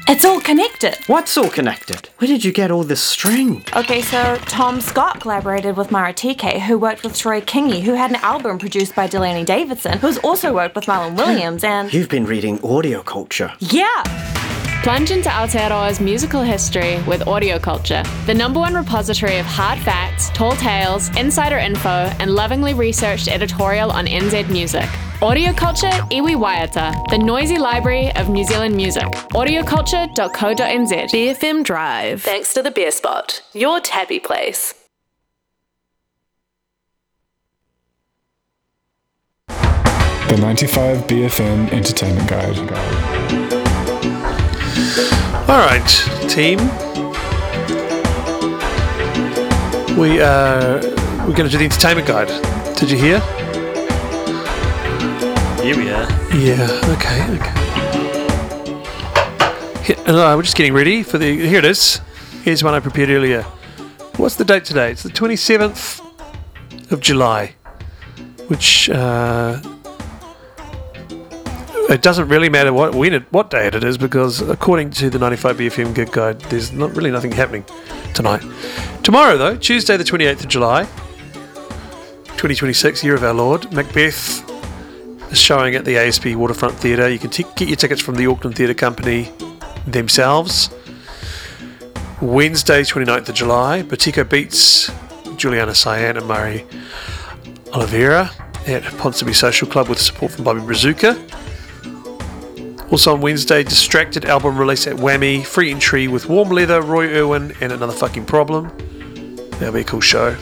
It's all connected. What's all connected? Where did you get all this string? Okay, so Tom Scott collaborated with Mara TK, who worked with Troy Kingi, who had an album produced by Delaney Davidson, who's also worked with Marlon Williams, and... You've been reading Audio Culture. Yeah! Plunge into Aotearoa's musical history with Audio Culture, the #1 repository of hard facts, tall tales, insider info, and lovingly researched editorial on NZ music. Audio Culture Iwi Waiata, the noisy library of New Zealand music. audioculture.co.nz. BFM Drive. Thanks to the Beer Spot, your tabby place. The 95 BFM Entertainment Guide. Alright, team. We're going to do the entertainment guide. Did you hear? Here we are. Yeah, okay. We're just getting ready for the... Here it is. Here's one I prepared earlier. What's the date today? It's the 27th of July, which... it doesn't really matter what day it is, because according to the 95 BFM Gig Guide, there's not really nothing happening tonight. Tomorrow, though, Tuesday the 28th of July, 2026, Year of Our Lord, Macbeth is showing at the ASP Waterfront Theatre. You can get your tickets from the Auckland Theatre Company themselves. Wednesday, 29th of July, Batiko Beats, Juliana Cyan and Murray Oliveira at Ponsonby Social Club with support from Bobby Brazuka. Also on Wednesday, Distracted album release at Whammy, free entry with Warm Leather, Roy Irwin, and Another Fucking Problem. That'll be a cool show.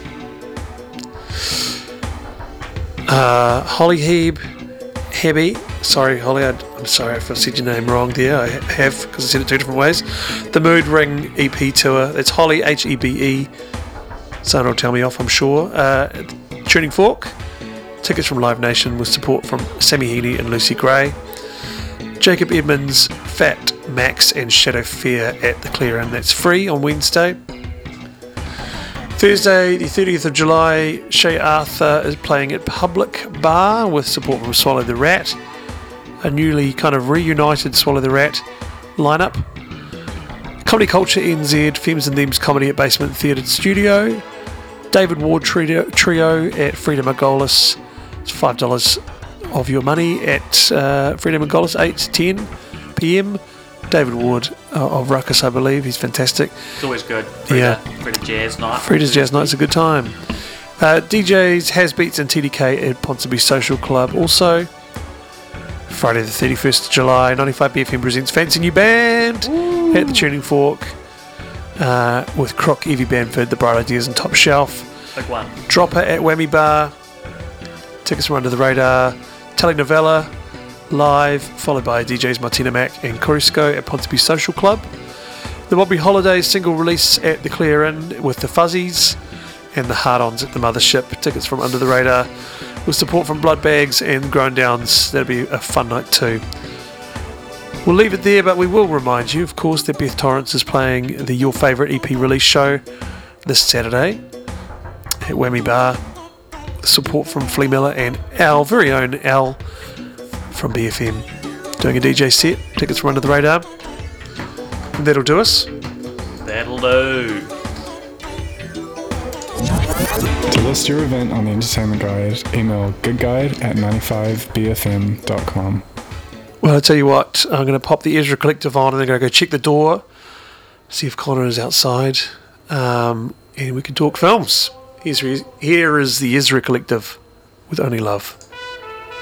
Holly Hebby, sorry Holly, I'm sorry if I said your name wrong there, I have, because I said it two different ways. The Mood Ring EP tour, that's Holly, Hebe, someone will tell me off I'm sure. Tuning Fork, tickets from Live Nation with support from Sammy Heaney and Lucy Gray. Jacob Edmonds, Fat Max and Shadow Fair at the Clear Inn, that's free on Wednesday. Thursday the 30th of July, Shay Arthur is playing at Public Bar with support from Swallow the Rat, a newly kind of reunited Swallow the Rat lineup. Comedy Culture NZ, Femmes and Thems Comedy at Basement Theatre Studio. David Ward Trio at Freedom Margolis, it's $5 of your money at Freedom Margolis, 8 to 10 p.m. David Ward of Ruckus, I believe. He's fantastic. It's always good. Frida Jazz Night. Frida's Jazz Night's a good time. DJs, Hasbeats and TDK at Ponsonby Social Club. Also, Friday the 31st of July, 95 BFM presents Fancy New Band at the Tuning Fork with Croc, Evie Bamford, The Bright Ideas and Top Shelf. Big one. Dropper at Whammy Bar. Tickets from Under the Radar. Telenovela live, followed by DJs Martina Mac and Corisco at Ponsonby Social Club. The Bobby Holidays single release at the Clear Inn with the Fuzzies, and the Hard-Ons at the Mothership. Tickets from Under the Radar with support from Blood Bags and Grown Downs. That'll be a fun night too. We'll leave it there, but we will remind you, of course, that Beth Torrance is playing the Your Favourite EP release show this Saturday at Whammy Bar. Support from Flea Miller and our very own Al from BFM doing a DJ set. Tickets from Under the Radar. And that'll do us. That'll do. To list your event on the Entertainment Guide, email goodguide@95bfm.com. Well, I'll tell you what, I'm going to pop the Ezra Collective on and then I'm going to go check the door, see if Connor is outside, and we can talk films. Here is the Ezra Collective with Only Love.